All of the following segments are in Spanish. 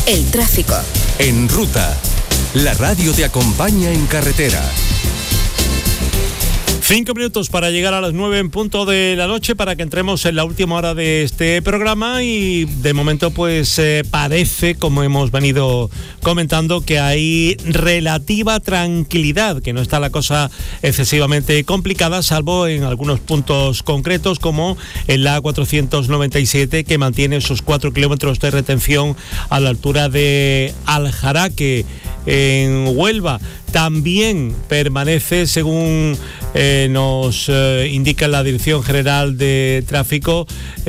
El tráfico. En Ruta, la radio te acompaña en carretera. 5 minutos para llegar a las 9 en punto de la noche para que entremos en la última hora de este programa y de momento pues parece, como hemos venido comentando, que hay relativa tranquilidad, que no está la cosa excesivamente complicada, salvo en algunos puntos concretos como en la A497, que mantiene esos 4 kilómetros de retención a la altura de Aljaraque en Huelva. También permanece, según nos indica la Dirección General de Tráfico,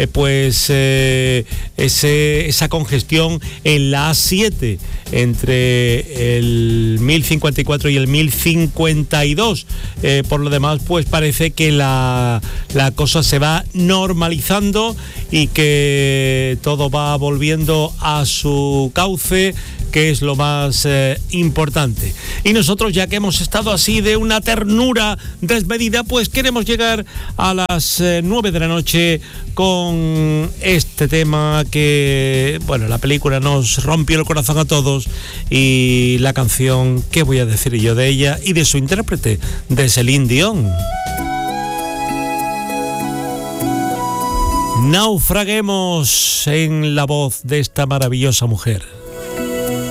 esa congestión en la A7 entre el 1054 y el 1052. Por lo demás, pues parece que la cosa se va normalizando y que todo va volviendo a su cauce, que es lo más importante. Y nosotros, ya que hemos estado así de una ternura desmedida, pues queremos llegar a las 9 de la noche con este tema que, bueno, la película nos rompió el corazón a todos, y la canción, ¿qué voy a decir yo de ella y de su intérprete, de Celine Dion? Naufraguemos en la voz de esta maravillosa mujer.